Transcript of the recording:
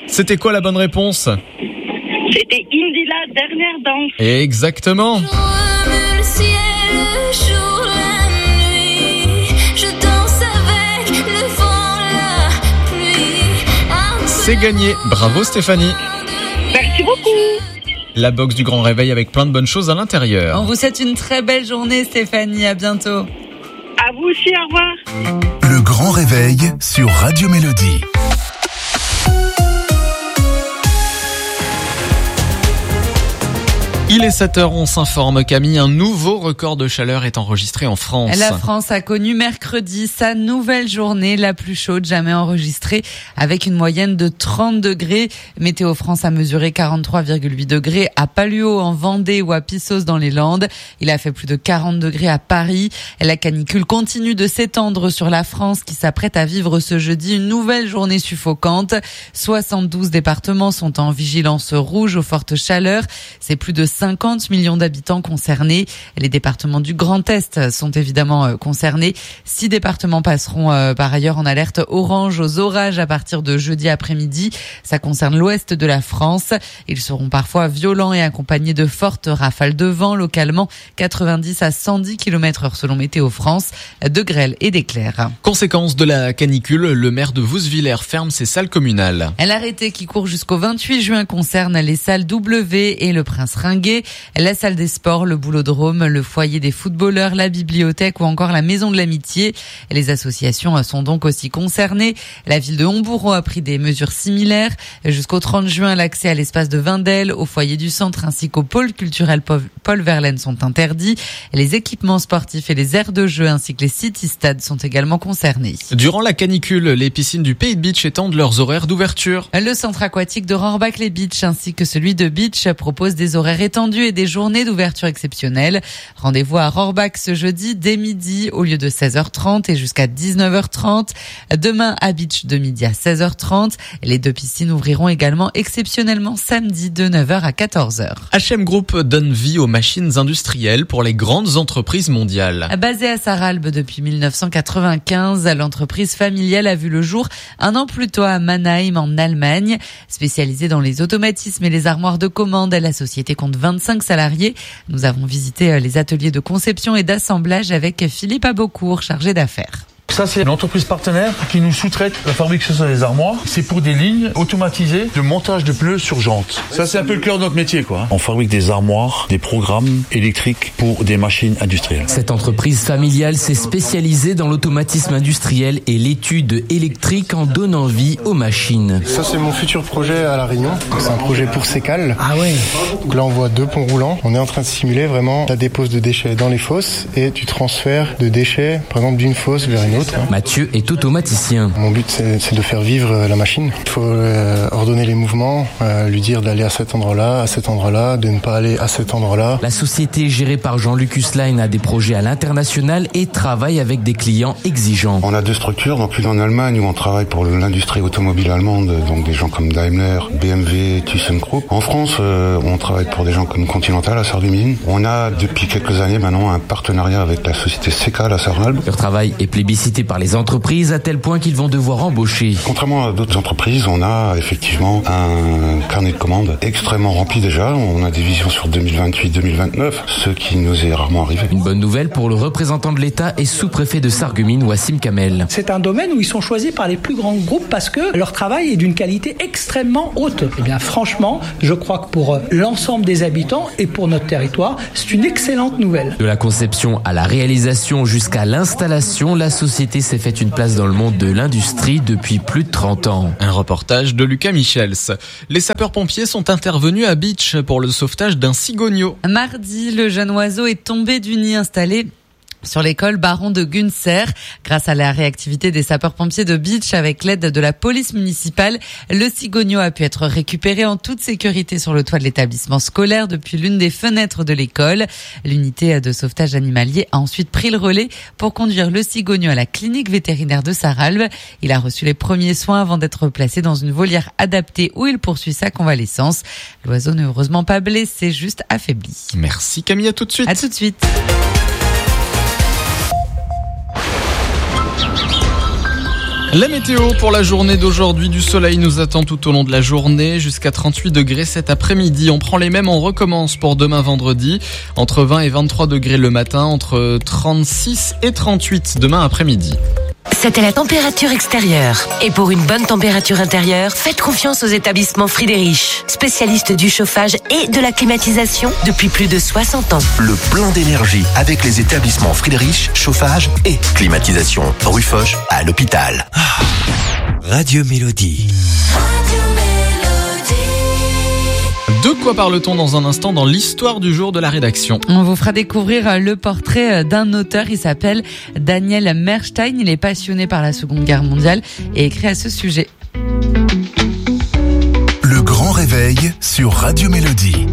C'était quoi la bonne réponse ? C'était Indila, dernière danse. Exactement. Le ciel, le jour, la nuit, je danse avec le vent, la pluie. C'est gagné. Bravo Stéphanie. Merci beaucoup. La box du Grand Réveil avec plein de bonnes choses à l'intérieur. On vous souhaite une très belle journée Stéphanie, à bientôt. À vous aussi, au revoir. Le Grand Réveil sur Radio Mélodie. Il est 7h, on s'informe Camille, un nouveau record de chaleur est enregistré en France. La France a connu mercredi sa nouvelle journée la plus chaude jamais enregistrée avec une moyenne de 30 degrés. Météo France a mesuré 43,8 degrés à Palluau en Vendée ou à Pissos dans les Landes. Il a fait plus de 40 degrés à Paris. La canicule continue de s'étendre sur la France qui s'apprête à vivre ce jeudi une nouvelle journée suffocante. 72 départements sont en vigilance rouge aux fortes chaleurs. C'est plus de 50 millions d'habitants concernés. Les départements du Grand Est sont évidemment concernés. 6 départements passeront par ailleurs en alerte orange aux orages à partir de jeudi après-midi. Ça concerne l'ouest de la France. Ils seront parfois violents et accompagnés de fortes rafales de vent, localement 90 à 110 km/h selon Météo France, de grêle et d'éclairs. Conséquence de la canicule, le maire de Vousvillers ferme ses salles communales. L'arrêté qui court jusqu'au 28 juin concerne les salles W et le Prince Ringuet, la salle des sports, le boulodrome, le foyer des footballeurs, la bibliothèque ou encore la maison de l'amitié. Les associations sont donc aussi concernées. La ville de Homboureau a pris des mesures similaires. Jusqu'au 30 juin, l'accès à l'espace de Vindel, au foyer du centre ainsi qu'au pôle culturel Paul Verlaine sont interdits. Les équipements sportifs et les aires de jeu ainsi que les city-stades sont également concernés. Durant la canicule, les piscines du Pays de Beach étendent leurs horaires d'ouverture. Le centre aquatique de Rohrbach-les-Beach ainsi que celui de Beach propose des horaires étendus et des journées d'ouverture exceptionnelles. Rendez-vous à Rohrbach ce jeudi dès midi au lieu de 16h30 et jusqu'à 19h30. Demain à Beach de midi à 16h30. Les 2 piscines ouvriront également exceptionnellement samedi de 9h à 14h. H&M Group donne vie aux machines industrielles pour les grandes entreprises mondiales. Basée à Sarralbe depuis 1995, l'entreprise familiale a vu le jour un an plus tôt à Mannheim en Allemagne. Spécialisée dans les automatismes et les armoires de commande, la société compte 25 salariés. Nous avons visité les ateliers de conception et d'assemblage avec Philippe Abocourt, chargé d'affaires. Ça, c'est une entreprise partenaire qui nous sous-traite la fabrication des armoires. C'est pour des lignes automatisées de montage de pneus sur jantes. Ça, c'est un peu le cœur de notre métier, quoi. On fabrique des armoires, des programmes électriques pour des machines industrielles. Cette entreprise familiale s'est spécialisée dans l'automatisme industriel et l'étude électrique en donnant vie aux machines. Ça, c'est mon futur projet à La Réunion. C'est un projet pour Sécal. Ah ouais. Donc là, on voit 2 ponts roulants. On est en train de simuler vraiment la dépose de déchets dans les fosses et du transfert de déchets, par exemple, d'une fosse vers une autre. Mathieu est automaticien. Mon but, c'est de faire vivre la machine. Il faut ordonner les mouvements, lui dire d'aller à cet endroit-là, de ne pas aller à cet endroit-là. La société gérée par Jean-Luc Husslein a des projets à l'international et travaille avec des clients exigeants. On a 2 structures, donc une en Allemagne où on travaille pour l'industrie automobile allemande, donc des gens comme Daimler, BMW, ThyssenKrupp. En France, on travaille pour des gens comme Continental à Sarreguemines. On a depuis quelques années maintenant un partenariat avec la société Sécal à Sarralbe. Leur travail est plébiscité par les entreprises à tel point qu'ils vont devoir embaucher. Contrairement à d'autres entreprises, on a effectivement un carnet de commandes extrêmement rempli déjà. On a des visions sur 2028-2029, ce qui nous est rarement arrivé. Une bonne nouvelle pour le représentant de l'État et sous-préfet de Sarreguemines, Wassim Kamel. C'est un domaine où ils sont choisis par les plus grands groupes parce que leur travail est d'une qualité extrêmement haute. Eh bien, franchement, je crois que pour l'ensemble des habitants et pour notre territoire, c'est une excellente nouvelle. De la conception à la réalisation jusqu'à l'installation, la société s'est fait une place dans le monde de l'industrie depuis plus de 30 ans. Un reportage de Lucas Michels. Les sapeurs-pompiers sont intervenus à Beach pour le sauvetage d'un cigogneau. Mardi, le jeune oiseau est tombé du nid installé sur l'école Baron de Gunzer. Grâce à la réactivité des sapeurs-pompiers de Beach avec l'aide de la police municipale, le cigogneau a pu être récupéré en toute sécurité sur le toit de l'établissement scolaire depuis l'une des fenêtres de l'école. L'unité de sauvetage animalier a ensuite pris le relais pour conduire le cigogneau à la clinique vétérinaire de Sarralbe. Il a reçu les premiers soins avant d'être placé dans une volière adaptée où il poursuit sa convalescence. L'oiseau n'est heureusement pas blessé, juste affaibli. Merci Camille, à tout de suite. À tout de suite. La météo pour la journée d'aujourd'hui, du soleil nous attend tout au long de la journée, jusqu'à 38 degrés cet après-midi. On prend les mêmes, on recommence pour demain vendredi, entre 20 et 23 degrés le matin, entre 36 et 38 demain après-midi. C'était la température extérieure. Et pour une bonne température intérieure, faites confiance aux établissements Friedrich, spécialistes du chauffage et de la climatisation depuis plus de 60 ans. Le plein d'énergie avec les établissements Friedrich, chauffage et climatisation. Rue Foch à l'hôpital. Radio Mélodie. De quoi parle-t-on dans un instant dans l'histoire du jour de la rédaction? On vous fera découvrir le portrait d'un auteur. Il s'appelle Daniel Merstein. Il est passionné par la Seconde Guerre mondiale et écrit à ce sujet. Le grand réveil sur Radio Mélodie.